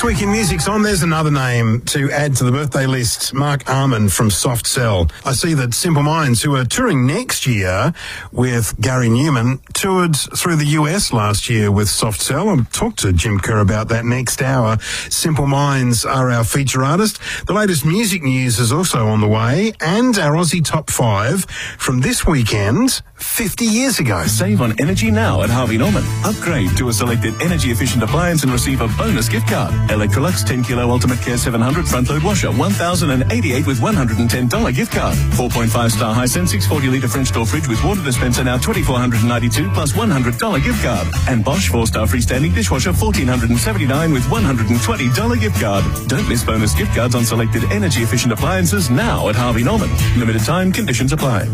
This Week in Music's on. There's another name to add to the birthday list. Mark Arman from Soft Cell. I see that Simple Minds, who are touring next year with Gary Newman, toured through the US last year with Soft Cell. I'll talk to Jim Kerr about that next hour. Simple Minds are our feature artist. The latest music news is also on the way, and our Aussie Top 5 from this weekend, 50 years ago. Save on energy now at Harvey Norman. Upgrade to a selected energy-efficient appliance and receive a bonus gift card. Electrolux 10 kilo Ultimate Care 700 front load washer, $1,088 with $110 gift card. 4.5 star Hisense 640 litre French door fridge with water dispenser now $2,492 plus $100 gift card. And Bosch 4-star freestanding dishwasher $1,479 with $120 gift card. Don't miss bonus gift cards on selected energy-efficient appliances now at Harvey Norman. Limited time, conditions apply.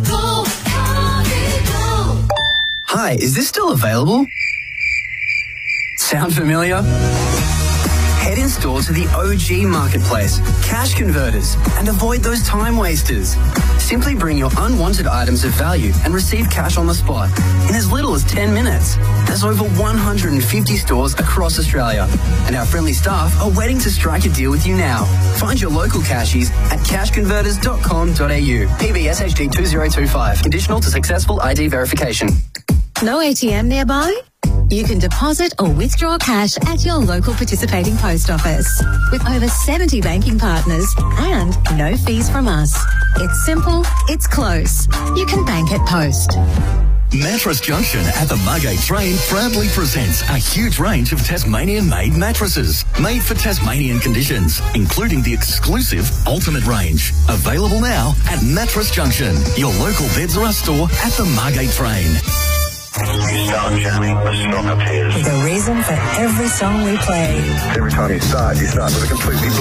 Hi, is this still available? Sound familiar? Head in store to the OG Marketplace, Cash Converters, and avoid those time wasters. Simply bring your unwanted items of value and receive cash on the spot in as little as 10 minutes. There's over 150 stores across Australia, and our friendly staff are waiting to strike a deal with you now. Find your local cashies at cashconverters.com.au. PBS HD 2025. Conditional to successful ID verification. No ATM nearby? You can deposit or withdraw cash at your local participating post office. With over 70 banking partners and no fees from us. It's simple, it's close. You can bank at Post. Mattress Junction at the Margate Train proudly presents a huge range of Tasmanian-made mattresses, made for Tasmanian conditions, including the exclusive Ultimate range. Available now at Mattress Junction, your local Beds R Us store at the Margate Train. The reason for every song we play. Every time you start with a completely